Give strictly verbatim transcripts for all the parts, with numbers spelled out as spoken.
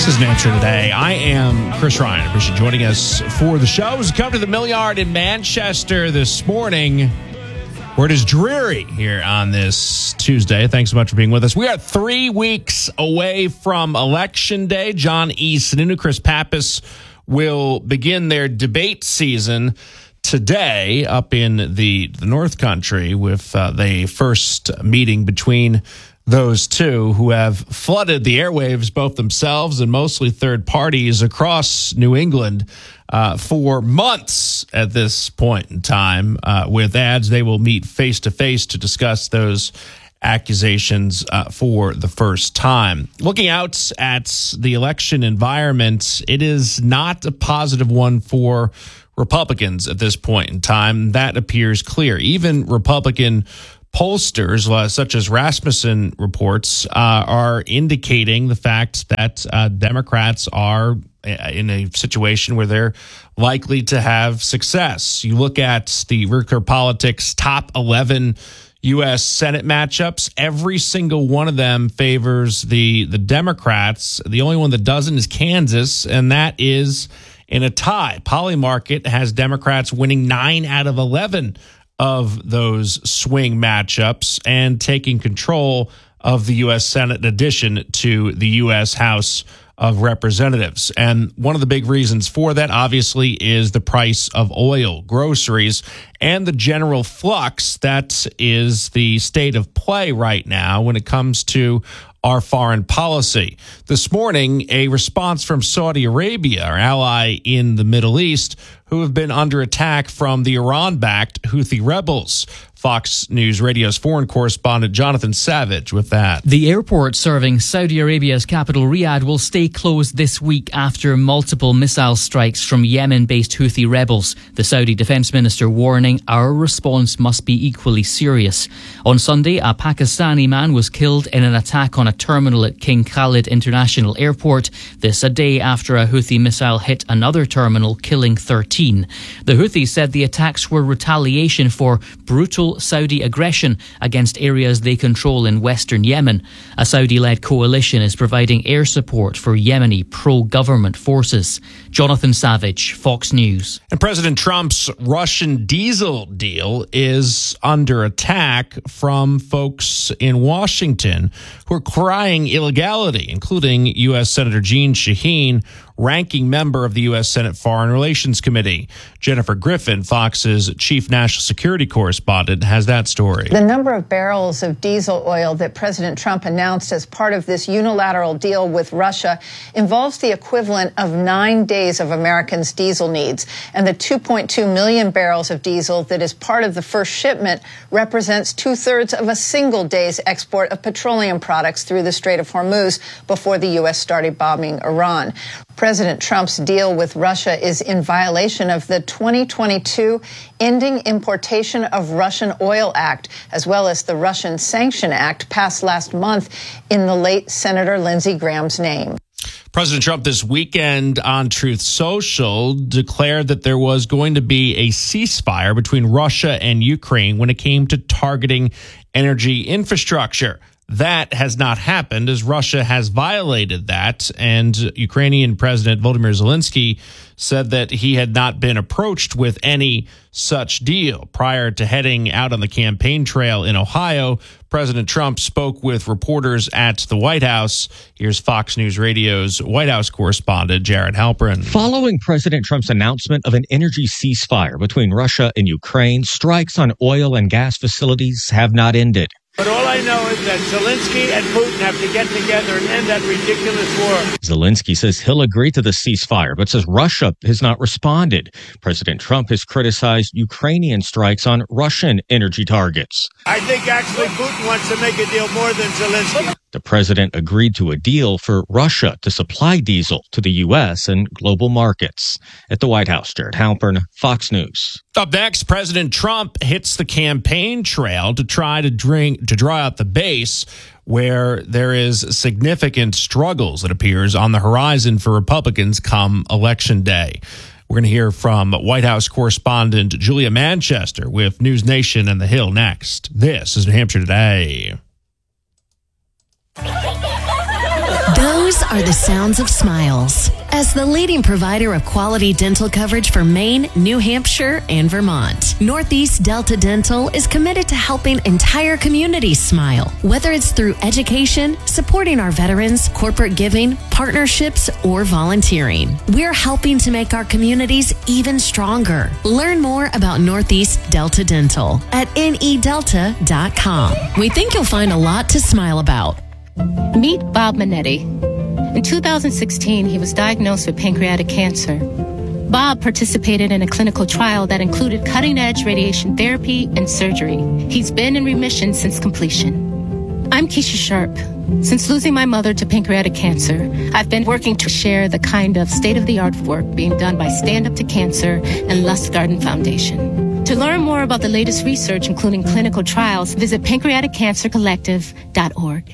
This is New Hampshire Today. I am Chris Ryan. I appreciate you joining us for the show. As we come to the Millyard in Manchester this morning, where it is dreary here on this Tuesday. Thanks so much for being with us. We are three weeks away from Election Day. John E. Sununu, Chris Pappas will begin their debate season today up in the, the North Country with uh, the first meeting between those two who have flooded the airwaves, both themselves and mostly third parties across New England uh, for months at this point in time uh, with ads. They will meet face to face to discuss those accusations uh, for the first time. Looking out at the election environment, it is not a positive one for Republicans at this point in time. That appears clear. Even Republican pollsters, uh, such as Rasmussen reports, uh, are indicating the fact that uh, Democrats are in a situation where they're likely to have success. You look at the Recur Politics top eleven U S Senate matchups, every single one of them favors the, the Democrats. The only one that doesn't is Kansas, and that is in a tie. Polymarket has Democrats winning nine out of eleven of those swing matchups and taking control of the U S Senate in addition to the U S House of Representatives. And one of the big reasons for that, obviously, is the price of oil, groceries, and the general flux that is the state of play right now when it comes to our foreign policy. This morning, a response from Saudi Arabia, our ally in the Middle East, who have been under attack from the Iran-backed Houthi rebels. Fox News Radio's foreign correspondent Jonathan Savage with that. The airport serving Saudi Arabia's capital Riyadh will stay closed this week after multiple missile strikes from Yemen-based Houthi rebels. The Saudi defense minister warning our response must be equally serious. On Sunday, a Pakistani man was killed in an attack on a terminal at King Khalid International Airport. This a day after a Houthi missile hit another terminal, killing thirteen. The Houthis said the attacks were retaliation for brutal Saudi aggression against areas they control in western Yemen. A Saudi-led coalition is providing air support for Yemeni pro-government forces. Jonathan Savage, Fox News. And President Trump's Russian diesel deal is under attack from folks in Washington who are crying illegality, including U S Senator Jeanne Shaheen, ranking member of the U S Senate Foreign Relations Committee. Jennifer Griffin, Fox's chief national security correspondent, has that story. The number of barrels of diesel oil that President Trump announced as part of this unilateral deal with Russia involves the equivalent of nine days of Americans' diesel needs. And the two point two million barrels of diesel that is part of the first shipment represents two-thirds of a single day's export of petroleum products through the Strait of Hormuz before the U S started bombing Iran. President Trump's deal with Russia is in violation of the twenty twenty-two Ending Importation of Russian Oil Act, as well as the Russian Sanction Act passed last month in the late Senator Lindsey Graham's name. President Trump this weekend on Truth Social declared that there was going to be a ceasefire between Russia and Ukraine when it came to targeting energy infrastructure. That has not happened, as Russia has violated that, and Ukrainian President Volodymyr Zelensky said that he had not been approached with any such deal. Prior to heading out on the campaign trail in Ohio, President Trump spoke with reporters at the White House. Here's Fox News Radio's White House correspondent, Jared Halpern. Following President Trump's announcement of an energy ceasefire between Russia and Ukraine, strikes on oil and gas facilities have not ended. But all I know is that Zelensky and Putin have to get together and end that ridiculous war. Zelensky says he'll agree to the ceasefire, but says Russia has not responded. President Trump has criticized Ukrainian strikes on Russian energy targets. I think actually Putin wants to make a deal more than Zelensky. The president agreed to a deal for Russia to supply diesel to the U S and global markets. At the White House, Jared Halpern, Fox News. Up next, President Trump hits the campaign trail to try to drink to draw out the base, where there is significant struggles, it appears, on the horizon for Republicans come Election Day. We're going to hear from White House correspondent Julia Manchester with News Nation and The Hill next. This is New Hampshire Today. Those are the sounds of smiles. As the leading provider of quality dental coverage for Maine, New Hampshire, and Vermont, Northeast Delta Dental is committed to helping entire communities smile. Whether it's through education, supporting our veterans, corporate giving, partnerships, or volunteering, we're helping to make our communities even stronger. Learn more about Northeast Delta Dental at N E delta dot com. We think you'll find a lot to smile about. Meet Bob Minetti. In two thousand sixteen, he was diagnosed with pancreatic cancer. Bob participated in a clinical trial that included cutting-edge radiation therapy and surgery. He's been in remission since completion. I'm Keisha Sharp. Since losing my mother to pancreatic cancer, I've been working to share the kind of state-of-the-art work being done by Stand Up to Cancer and Lustgarten Foundation. To learn more about the latest research, including clinical trials, visit pancreatic cancer collective dot org.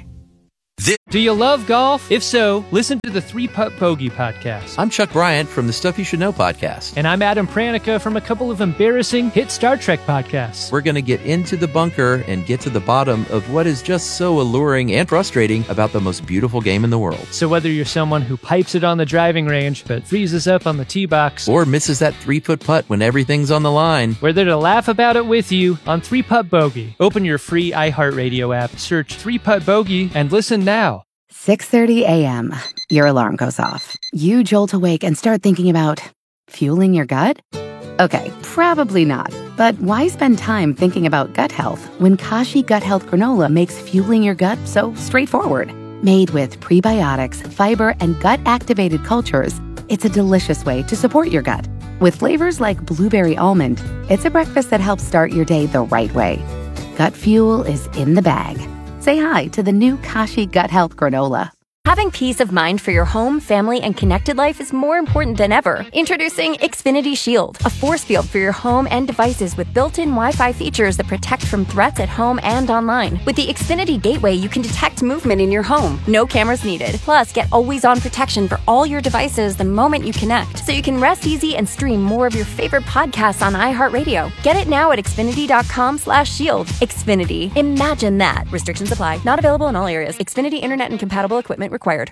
Do you love golf? If so, listen to the Three Putt Bogey podcast. I'm Chuck Bryant from the Stuff You Should Know podcast. And I'm Adam Pranica from a couple of embarrassing hit Star Trek podcasts. We're going to get into the bunker and get to the bottom of what is just so alluring and frustrating about the most beautiful game in the world. So whether you're someone who pipes it on the driving range but freezes up on the tee box, or misses that three-foot putt when everything's on the line, we're there to laugh about it with you on Three Putt Bogey. Open your free iHeartRadio app, search Three Putt Bogey, and listen now. six thirty a.m. Your alarm goes off. You jolt awake and start thinking about fueling your gut? Okay, probably not. But why spend time thinking about gut health when Kashi Gut Health Granola makes fueling your gut so straightforward? Made with prebiotics, fiber, and gut-activated cultures, it's a delicious way to support your gut. With flavors like blueberry almond, it's a breakfast that helps start your day the right way. Gut fuel is in the bag. Say hi to the new Kashi Gut Health Granola. Having peace of mind for your home, family, and connected life is more important than ever. Introducing Xfinity Shield, a force field for your home and devices with built-in Wi-Fi features that protect from threats at home and online. With the Xfinity Gateway, you can detect movement in your home. No cameras needed. Plus, get always-on protection for all your devices the moment you connect, so you can rest easy and stream more of your favorite podcasts on iHeartRadio. Get it now at Xfinity.com slash shield. Xfinity. Imagine that. Restrictions apply. Not available in all areas. Xfinity Internet and compatible equipment required.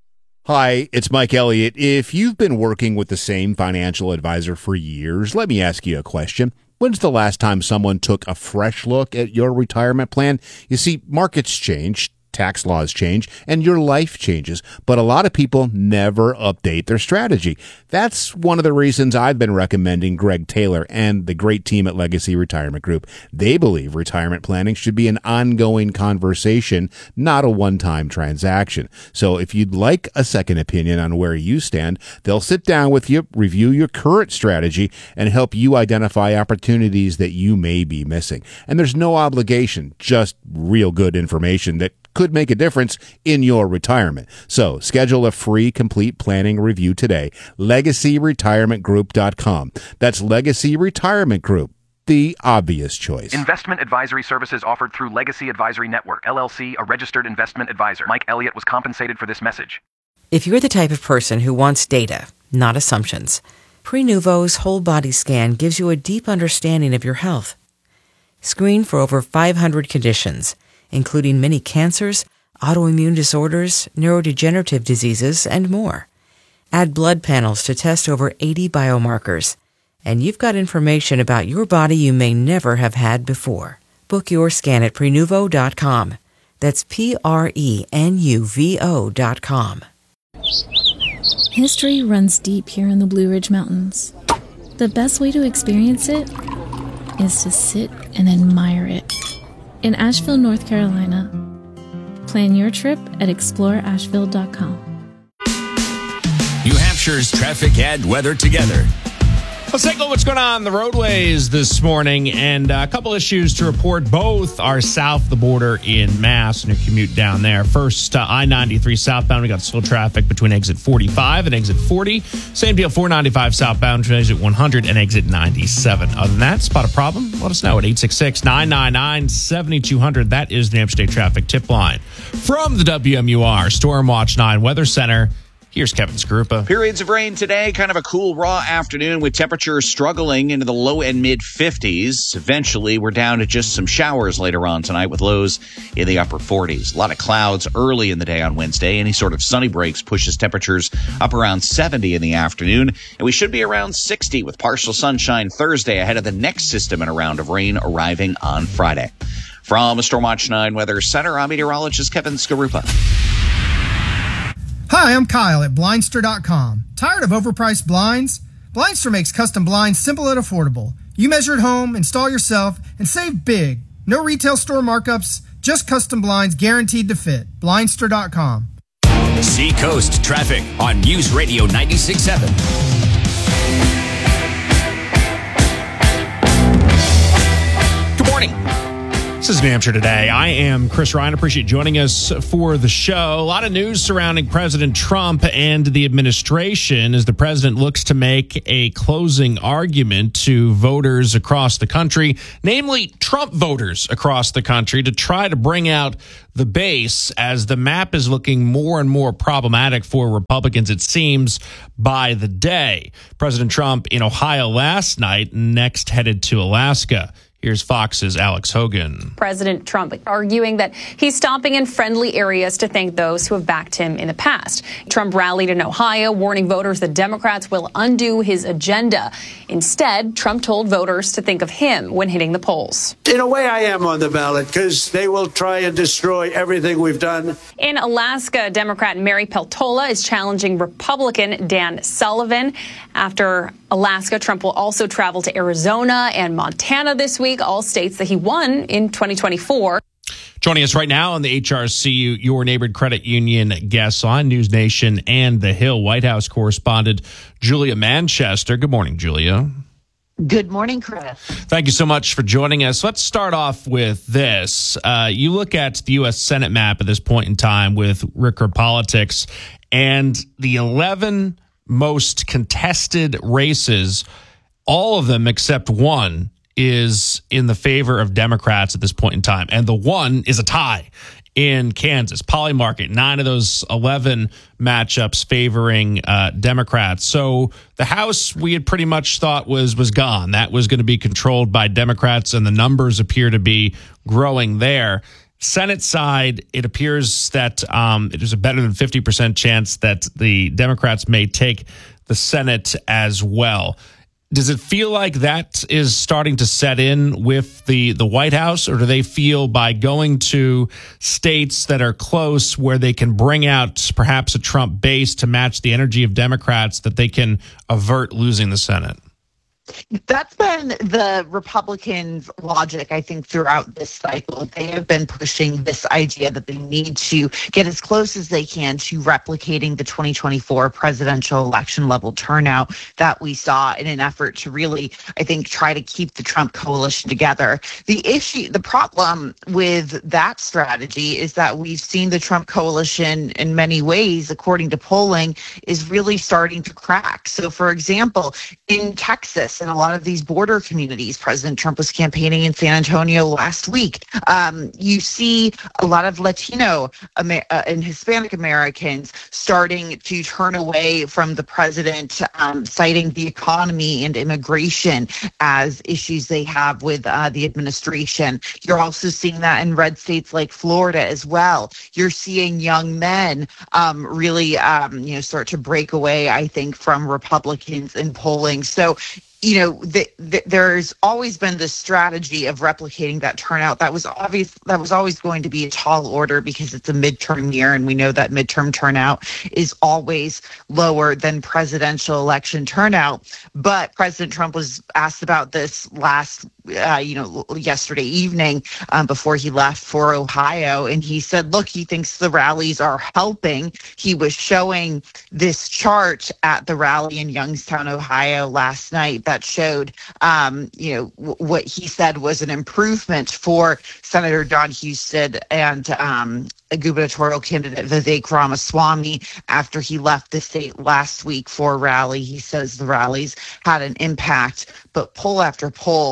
Hi, it's Mike Elliott. If you've been working with the same financial advisor for years, let me ask you a question. When's the last time someone took a fresh look at your retirement plan? You see, markets change, tax laws change, and your life changes, but a lot of people never update their strategy. That's one of the reasons I've been recommending Greg Taylor and the great team at Legacy Retirement Group. They believe retirement planning should be an ongoing conversation, not a one-time transaction. So if you'd like a second opinion on where you stand, they'll sit down with you, review your current strategy, and help you identify opportunities that you may be missing. And there's no obligation, just real good information that could make a difference in your retirement. So schedule a free complete planning review today. legacy retirement group dot com. That's Legacy Retirement Group, the obvious choice. Investment advisory services offered through Legacy Advisory Network, L L C, a registered investment advisor. Mike Elliott was compensated for this message. If you're the type of person who wants data, not assumptions, Prenuvo's whole body scan gives you a deep understanding of your health. Screen for over five hundred conditions, including many cancers, autoimmune disorders, neurodegenerative diseases, and more. Add blood panels to test over eighty biomarkers, and you've got information about your body you may never have had before. Book your scan at Prenuvo dot com. That's P R E N U V O dot com. History runs deep here in the Blue Ridge Mountains. The best way to experience it is to sit and admire it. In Asheville, North Carolina. Plan your trip at explore asheville dot com. New Hampshire's traffic and weather together. Let's take a look at what's going on the roadways this morning, and a couple issues to report. Both are south of the border in Mass and your commute down there. First, uh, I ninety-three southbound, we got slow traffic between exit forty-five and exit forty. Same deal, four ninety-five southbound between exit one hundred and exit ninety-seven. Other than that, spot a problem, let us know at eight six six, nine nine nine, seven two zero zero. That is the New Hampshire State Traffic Tip Line. From the W M U R Storm Watch nine Weather Center, Here's Kevin Skrupa. Periods of rain today, kind of a cool, raw afternoon with temperatures struggling into the low and mid fifties. Eventually, we're down to just some showers later on tonight with lows in the upper forties. A lot of clouds early in the day on Wednesday. Any sort of sunny breaks pushes temperatures up around seventy in the afternoon. And we should be around sixty with partial sunshine Thursday ahead of the next system and a round of rain arriving on Friday. From Stormwatch nine Weather Center, I'm meteorologist Kevin Skarupa. Hi, I'm Kyle at Blindster dot com. Tired of overpriced blinds? Blindster makes custom blinds simple and affordable. You measure at home, install yourself, and save big. No retail store markups, just custom blinds guaranteed to fit. Blindster dot com. Seacoast traffic on News Radio ninety-six point seven. Good morning. This is New Hampshire Today. I am Chris Ryan. Appreciate you joining us for the show. A lot of news surrounding President Trump and the administration as the president looks to make a closing argument to voters across the country, namely Trump voters across the country, to try to bring out the base as the map is looking more and more problematic for Republicans, it seems, by the day. President Trump in Ohio last night, next headed to Alaska. Here's Fox's Alex Hogan. President Trump arguing that he's stopping in friendly areas to thank those who have backed him in the past. Trump rallied in Ohio, warning voters that Democrats will undo his agenda. Instead, Trump told voters to think of him when hitting the polls. In a way, I am on the ballot because they will try and destroy everything we've done. In Alaska, Democrat Mary Peltola is challenging Republican Dan Sullivan. After Alaska, Trump will also travel to Arizona and Montana this week, all states that he won in twenty twenty-four. Joining us right now on the H R C U, your neighborhood credit union guests on News Nation and The Hill, White House correspondent Julia Manchester. Good morning, Julia. Good morning, Chris. Thank you so much for joining us. Let's start off with this. Uh, you look at the U S Senate map at this point in time with Ricker Politics, and the eleven most contested races, all of them except one, is in the favor of Democrats at this point in time. And the one is a tie in Kansas. Polymarket, nine of those eleven matchups favoring uh, Democrats. So the House, we had pretty much thought was was gone. That was going to be controlled by Democrats, and the numbers appear to be growing there. Senate side, it appears that um, it is a better than fifty percent chance that the Democrats may take the Senate as well. Does it feel like that is starting to set in with the, the White House, or do they feel by going to states that are close where they can bring out perhaps a Trump base to match the energy of Democrats that they can avert losing the Senate? That's been the Republicans' logic, I think, throughout this cycle. They have been pushing this idea that they need to get as close as they can to replicating the twenty twenty-four presidential election level turnout that we saw in an effort to really, I think, try to keep the Trump coalition together. The issue, the problem with that strategy is that we've seen the Trump coalition in many ways, according to polling, is really starting to crack. So, for example, in Texas, in a lot of these border communities, President Trump was campaigning in San Antonio last week. Um, you see a lot of Latino Amer- uh, and Hispanic Americans starting to turn away from the president, um, citing the economy and immigration as issues they have with uh, the administration. You're also seeing that in red states like Florida as well. You're seeing young men um, really, um, you know, start to break away, I think, from Republicans in polling. So, you know, the, the, there's always been this strategy of replicating that turnout. That was obvious. That was always going to be a tall order because it's a midterm year, and we know that midterm turnout is always lower than presidential election turnout. But President Trump was asked about this last, uh, you know, yesterday evening um, before he left for Ohio, and he said, "Look, he thinks the rallies are helping." He was showing this chart at the rally in Youngstown, Ohio, last night that showed, um, you know, w- what he said was an improvement for Senator Don Husted and um, a gubernatorial candidate Vivek Ramaswamy after he left the state last week for a rally. He says the rallies had an impact, but poll after poll in Ohio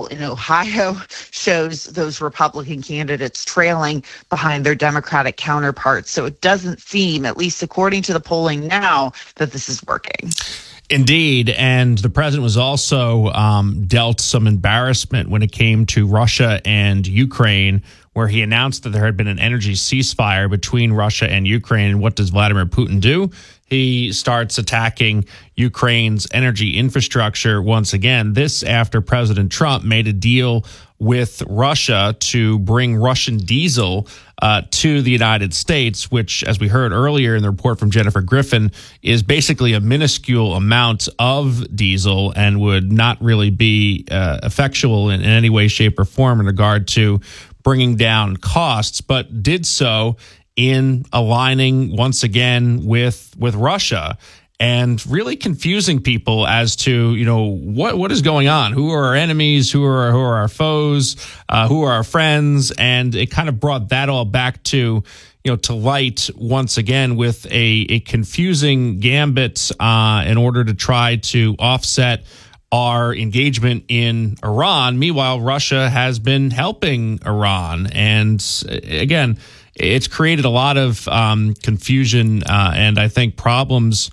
Ohio shows those Republican candidates trailing behind their Democratic counterparts. So it doesn't seem, at least according to the polling now, that this is working. Indeed. And the president was also um, dealt some embarrassment when it came to Russia and Ukraine, where he announced that there had been an energy ceasefire between Russia and Ukraine. And what does Vladimir Putin do? He starts attacking Ukraine's energy infrastructure once again. This after President Trump made a deal with Russia to bring Russian diesel uh, to the United States, which, as we heard earlier in the report from Jennifer Griffin, is basically a minuscule amount of diesel and would not really be uh, effectual in, in any way, shape, or form in regard to bringing down costs, but did so in aligning once again with with Russia and really confusing people as to, you know, what what is going on, who are our enemies, who are who are our foes, uh, who are our friends, and it kind of brought that all back to, you know, to light once again with a a confusing gambit uh, in order to try to offset our engagement in Iran. Meanwhile, Russia has been helping Iran. And again, it's created a lot of um, confusion uh, and I think problems